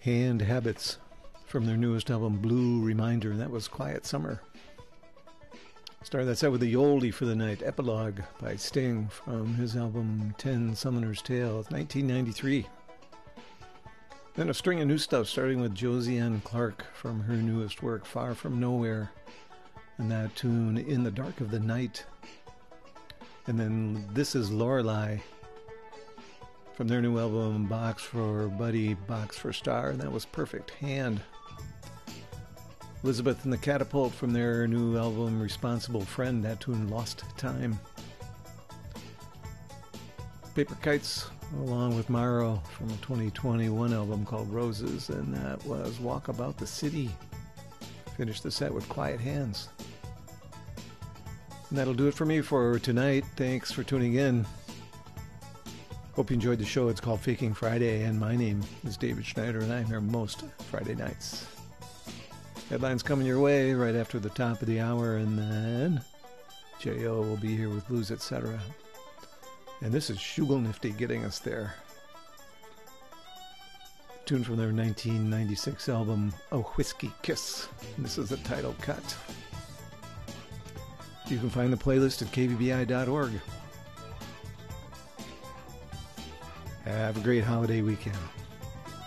Hand Habits from their newest album, Blue Reminder. That was Quiet Summer. Started that set with the oldie for the night, Epilogue by Sting from his album 10 Summoner's Tale, 1993. Then a string of new stuff, starting with Josiane Clarke from her newest work, Far From Nowhere, and that tune, In the Dark of the Night. And then This Is Lorelei from their new album, Box for Buddy, Box for Star, and that was Perfect Hand. Elizabeth and the Catapult from their new album, Responsible Friend, that tune, Lost Time. Paper Kites, along with Maro from a 2021 album called Roses, and that was Walk About the City. Finished the set with Quiet Hands. And that'll do it for me for tonight. Thanks for tuning in. Hope you enjoyed the show. It's called Faking Friday, and my name is David Schneider, and I'm here most Friday nights. Headlines coming your way right after the top of the hour, and then J.O. will be here with Blues, etc. And this is Shugelnifty getting us there. Tune from their 1996 album, A Whiskey Kiss. And this is the title cut. You can find the playlist at kvbi.org. Have a great holiday weekend.